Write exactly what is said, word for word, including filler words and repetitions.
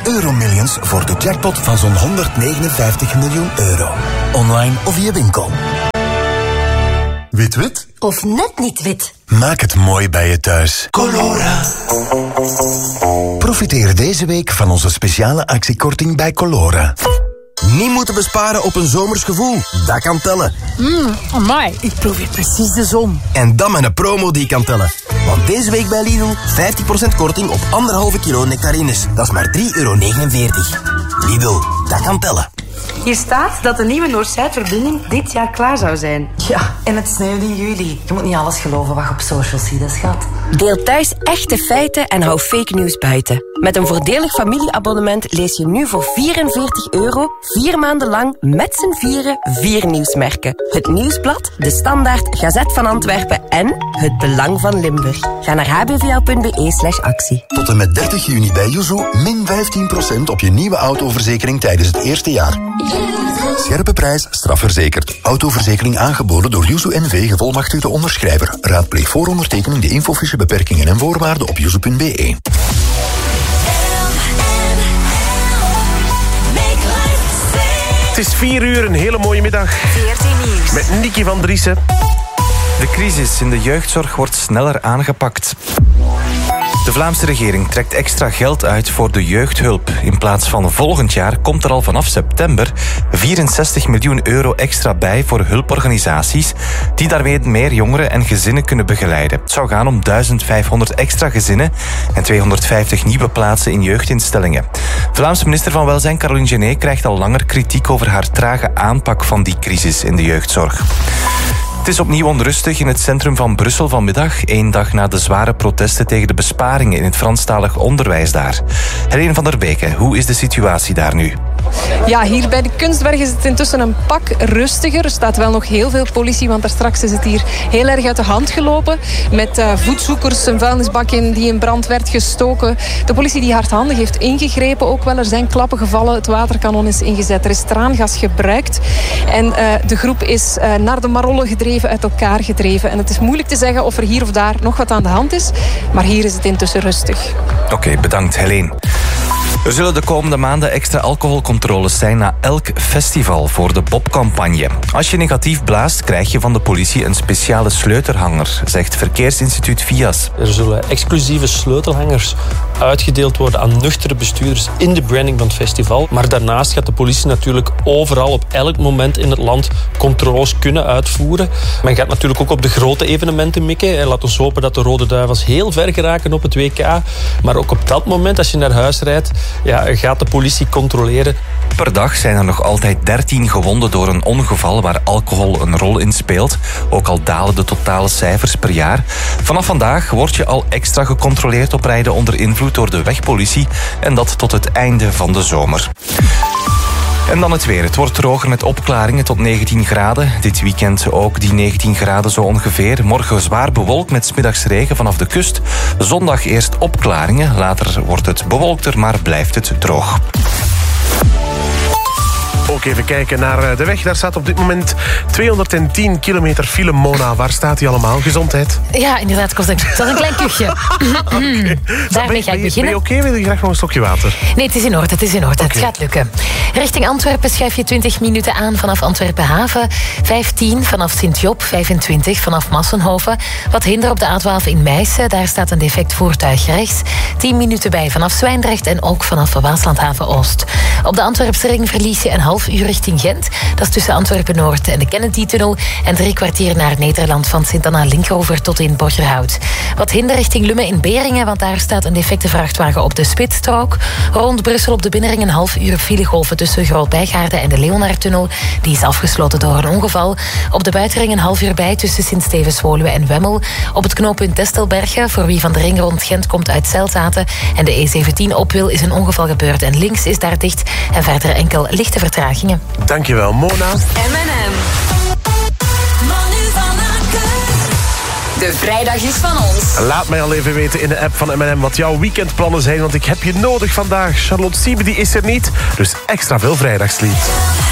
Euromillions voor de jackpot van zo'n honderdnegenenvijftig miljoen euro. Online of via winkel. Wit-wit? Of net niet wit. Maak het mooi bij je thuis. Colora. Profiteer deze week van onze speciale actiekorting bij Colora. Niet moeten besparen op een zomers gevoel. Dat kan tellen. Mmm, amai, ik proef hier precies de zon. En dan met een promo die kan tellen. Want deze week bij Lidl vijftig procent korting op anderhalve kilo nectarines. Dat is maar drie euro negenenveertig. Lidl, dat kan tellen. Hier staat dat de nieuwe Noord-Zuid-verbinding dit jaar klaar zou zijn. Ja, en het sneeuwt in juli. Je moet niet alles geloven wat je op socials ziet, schat. Deel thuis echte feiten en hou fake news buiten. Met een voordelig familieabonnement lees je nu voor vierenveertig euro... vier maanden lang met z'n vieren vier nieuwsmerken. Het Nieuwsblad, De Standaard, Gazet van Antwerpen en Het Belang van Limburg. Ga naar h b v l punt b e slash actie. Tot en met dertig juni bij Yuzu min vijftien procent op je nieuwe autoverzekering tijdens het eerste jaar. Scherpe prijs, strafverzekerd. Autoverzekering aangeboden door Yuzu N V, gevolmachtigde onderschrijver. Raadpleeg voor ondertekening de infofiche beperkingen en voorwaarden op yuzu punt b e. Het is vier uur, een hele mooie middag. veertien Nieuws. Met Nicky van Driessen. De crisis in de jeugdzorg wordt sneller aangepakt. De Vlaamse regering trekt extra geld uit voor de jeugdhulp. In plaats van volgend jaar komt er al vanaf september vierenzestig miljoen euro extra bij voor hulporganisaties die daarmee meer jongeren en gezinnen kunnen begeleiden. Het zou gaan om duizend vijfhonderd extra gezinnen en tweehonderdvijftig nieuwe plaatsen in jeugdinstellingen. Vlaamse minister van Welzijn Caroline Genet krijgt al langer kritiek over haar trage aanpak van die crisis in de jeugdzorg. Het is opnieuw onrustig in het centrum van Brussel vanmiddag, één dag na de zware protesten tegen de besparingen in het Franstalig onderwijs daar. Helene van der Beke, hoe is de situatie daar nu? Ja, hier bij de Kunstberg is het intussen een pak rustiger. Er staat wel nog heel veel politie, want daar straks is het hier heel erg uit de hand gelopen. Met uh, voetzoekers, een vuilnisbak in die in brand werd gestoken. De politie die hardhandig heeft ingegrepen ook wel. Er zijn klappen gevallen, het waterkanon is ingezet. Er is traangas gebruikt. En uh, de groep is uh, naar de Marollen gedreven, uit elkaar gedreven. En het is moeilijk te zeggen of er hier of daar nog wat aan de hand is. Maar hier is het intussen rustig. Oké, okay, bedankt Helene. Er zullen de komende maanden extra alcoholcontroles zijn na elk festival voor de Bob-campagne. Als je negatief blaast, krijg je van de politie een speciale sleutelhanger, zegt Verkeersinstituut V I A S. Er zullen exclusieve sleutelhangers uitgedeeld worden aan nuchtere bestuurders in de branding van het festival. Maar daarnaast gaat de politie natuurlijk overal op elk moment in het land controles kunnen uitvoeren. Men gaat natuurlijk ook op de grote evenementen mikken. En laat ons hopen dat de Rode Duivels heel ver geraken op het W K. Maar ook op dat moment, als je naar huis rijdt, ja, gaat de politie controleren. Per dag zijn er nog altijd dertien gewonden door een ongeval waar alcohol een rol in speelt. Ook al dalen de totale cijfers per jaar. Vanaf vandaag word je al extra gecontroleerd op rijden onder invloed door de wegpolitie. En dat tot het einde van de zomer. En dan het weer. Het wordt droger met opklaringen tot negentien graden. Dit weekend ook die negentien graden zo ongeveer. Morgen zwaar bewolkt met 's middags regen vanaf de kust. Zondag eerst opklaringen. Later wordt het bewolkter, maar blijft het droog. Ook even kijken naar de weg. Daar staat op dit moment tweehonderdtien kilometer file. Mona, waar staat die allemaal? Gezondheid? Ja, inderdaad. Dat is een klein kuchje. Okay. Daarmee ga ik beginnen. Ben je oké? Okay? Wil je graag nog een slokje water? Nee, het is in orde. Het is in orde. Okay. Het gaat lukken. Richting Antwerpen schuif je twintig minuten aan vanaf Antwerpen Haven. vijftien vanaf Sint-Job. vijfentwintig vanaf Massenhoven. Wat hinder op de A twaalf in Meissen. Daar staat een defect voertuig rechts. tien minuten bij vanaf Zwijndrecht en ook vanaf Waaslandhaven Oost. Op de Antwerpse ring verlies je een half uur richting Gent. Dat is tussen Antwerpen-Noord en de Kennedy-tunnel. En drie kwartier naar Nederland van Sint-Anna-Linkover tot in Borgerhout. Wat hinder richting Lummen in Beringen, want daar staat een defecte vrachtwagen op de spitsstrook. Rond Brussel op de binnenring een half uur filegolven tussen Groot-Bijgaarden en de Leonardtunnel. Die is afgesloten door een ongeval. Op de buitenring een half uur bij tussen Sint-Stevens-Woluwe en Wemmel. Op het knooppunt Testelbergen, voor wie van de ring rond Gent komt uit Zelzaten. En de E zeventien op wil, is een ongeval gebeurd en links is daar dicht. En verder enkel lichte vertragingen. Dankjewel, Mona. M en M. Manu van Aken. De vrijdag is van ons. Laat mij al even weten in de app van M en M wat jouw weekendplannen zijn, want ik heb je nodig vandaag. Charlotte Siebe die is er niet, dus extra veel vrijdagslied.